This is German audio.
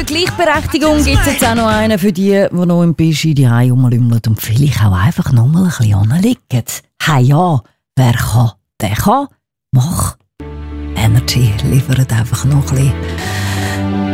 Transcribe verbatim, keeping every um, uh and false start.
Gleichberechtigung gibt es jetzt auch noch einen für die, die noch im Bischi die Hause rumlümmeln und vielleicht auch einfach noch mal ein bisschen rumliegen. Hey ja, wer kann, der kann. Mach. Energy liefert einfach noch ein bisschen